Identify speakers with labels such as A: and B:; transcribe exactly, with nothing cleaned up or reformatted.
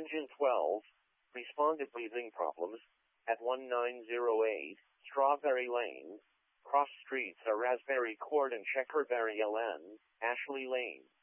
A: Tangent twelve, responded breathing problems, at one nine zero eight, Strawberry Lane, cross streets are Raspberry Court and Checkerberry L N, Ashley Lane.